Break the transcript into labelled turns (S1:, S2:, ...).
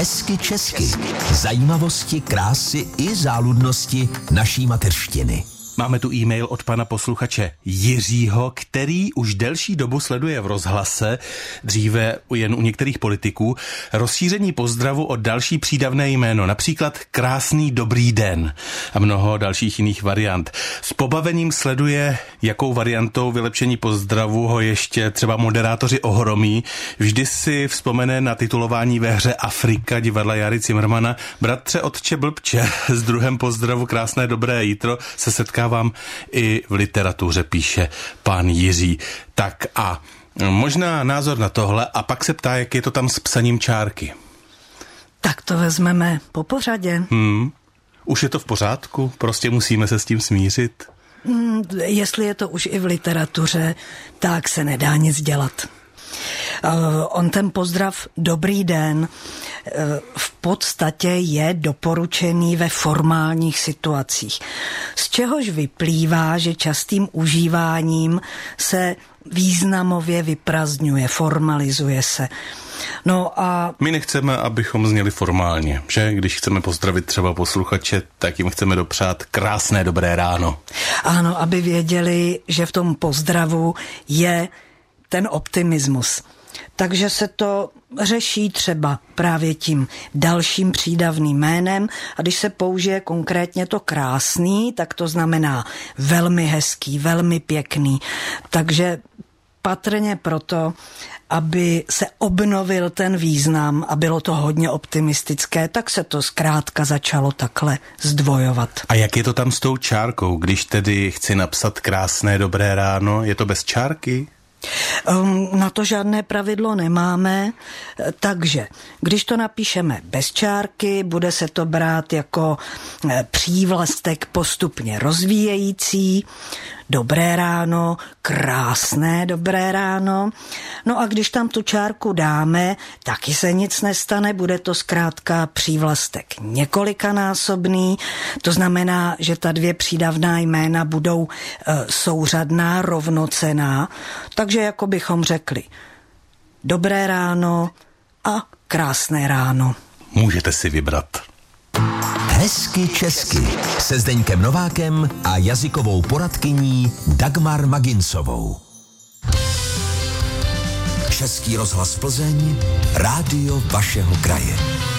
S1: Hezky česky. Zajímavosti, krásy i záludnosti naší mateřštiny.
S2: Máme tu e-mail od pana posluchače Jiřího, který už delší dobu sleduje v rozhlase, dříve jen u některých politiků, rozšíření pozdravu o další přídavné jméno, například krásný dobrý den a mnoho dalších jiných variant. S pobavením sleduje, jakou variantou vylepšení pozdravu ho ještě třeba moderátoři ohromí. Vždy si vzpomene na titulování ve hře Afrika divadla Jary Cimrmana. Bratře, otče, blbče, s druhem pozdravu krásné dobré jítro se setkávám i v literatuře, píše pán Jiří. Tak a možná názor na tohle a pak se ptá, jak je to tam s psaním čárky.
S3: Tak to vezmeme po pořadě.
S2: Už je to v pořádku? Prostě musíme se s tím smířit?
S3: Jestli je to už i v literatuře, tak se nedá nic dělat. On ten pozdrav dobrý den v podstatě je doporučený ve formálních situacích, z čehož vyplývá, že častým užíváním se významově vyprazdňuje, formalizuje se. No a
S2: my nechceme, abychom zněli formálně, že? Když chceme pozdravit třeba posluchače, tak jim chceme dopřát krásné dobré ráno.
S3: Ano, aby věděli, že v tom pozdravu je ten optimismus. Takže se to řeší třeba právě tím dalším přídavným jménem a když se použije konkrétně to krásný, tak to znamená velmi hezký, velmi pěkný. Takže patrně proto, aby se obnovil ten význam a bylo to hodně optimistické, tak se to zkrátka začalo takhle zdvojovat.
S2: A jak je to tam s tou čárkou, když tedy chci napsat krásné dobré ráno, je to bez čárky?
S3: Na to žádné pravidlo nemáme, takže když to napíšeme bez čárky, bude se to brát jako přívlastek postupně rozvíjející, dobré ráno, krásné dobré ráno. No a když tam tu čárku dáme, taky se nic nestane, bude to zkrátka přívlastek několikanásobný, to znamená, že ta dvě přídavná jména budou souřadná, rovnocenná, takže jako bychom řekli dobré ráno a krásné ráno.
S2: Můžete si vybrat.
S1: Hezky česky se Zdeňkem Novákem a jazykovou poradkyní Dagmar Maginsovou. Český rozhlas Plzeň, rádio vašeho kraje.